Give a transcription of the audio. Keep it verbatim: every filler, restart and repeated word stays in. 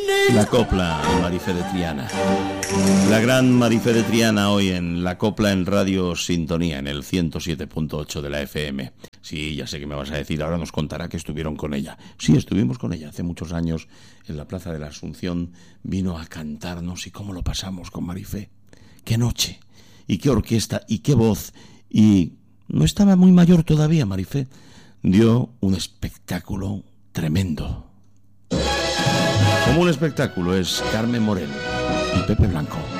La copla, Marifé de Triana. La gran Marifé de Triana hoy en La Copla en Radio Sintonía, en el ciento siete punto ocho de la F M. Sí, ya sé que me vas a decir, ahora nos contará que estuvieron con ella. Sí, estuvimos con ella hace muchos años en la Plaza de la Asunción. Vino a cantarnos y cómo lo pasamos con Marifé. Qué noche, y qué orquesta, y qué voz. Y no estaba muy mayor todavía Marifé. Dio un espectáculo tremendo. Como un espectáculo es Carmen Moreno y Pepe Blanco.